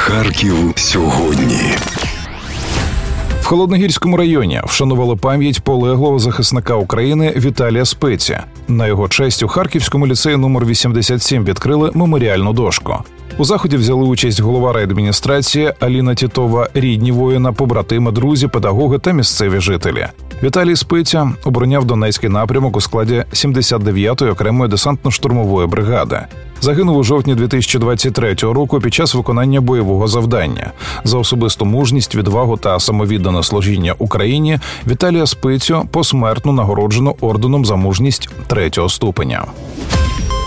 Харків сьогодні. В Холодногірському районі вшанували пам'ять полеглого захисника України Віталія Спеці. На його честь у Харківському ліцеї номер 87 відкрили меморіальну дошку. У заході взяли участь голова райадміністрації Аліна Тітова, рідні воїна, побратими, друзі, педагоги та місцеві жителі. Віталій Спеця обороняв Донецький напрямок у складі 79-ї окремої десантно-штурмової бригади. Загинув у жовтні 2023 року під час виконання бойового завдання. За особисту мужність, відвагу та самовіддане служіння Україні Віталія Спецю посмертно нагороджено орденом за мужність 3-го ступеня.